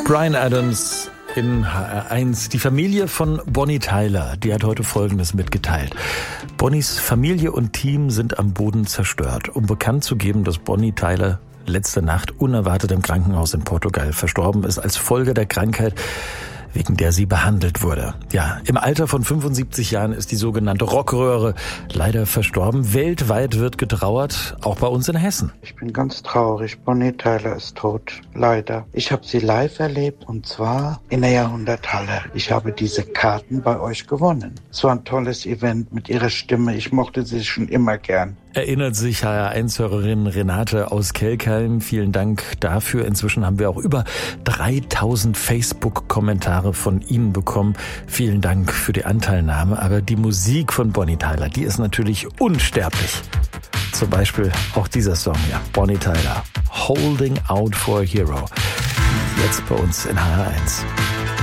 Bryan Adams in HR1. Die Familie von Bonnie Tyler, die hat heute Folgendes mitgeteilt. Bonnies Familie und Team sind am Boden zerstört. Um bekannt zu geben, dass Bonnie Tyler letzte Nacht unerwartet im Krankenhaus in Portugal verstorben ist, als Folge der Krankheit, wegen der sie behandelt wurde. Ja, im Alter von 75 Jahren ist die sogenannte Rockröhre leider verstorben. Weltweit wird getrauert, auch bei uns in Hessen. Ich bin ganz traurig. Bonnie Tyler ist tot, leider. Ich habe sie live erlebt, und zwar in der Jahrhunderthalle. Ich habe diese Karten bei euch gewonnen. Es war ein tolles Event mit ihrer Stimme. Ich mochte sie schon immer gern. Erinnert sich HR1-Hörerin Renate aus Kelkheim. Vielen Dank dafür. Inzwischen haben wir auch über 3000 Facebook-Kommentare von Ihnen bekommen. Vielen Dank für die Anteilnahme. Aber die Musik von Bonnie Tyler, die ist natürlich unsterblich. Zum Beispiel auch dieser Song, ja, Bonnie Tyler, Holding Out for a Hero. Jetzt bei uns in HR1.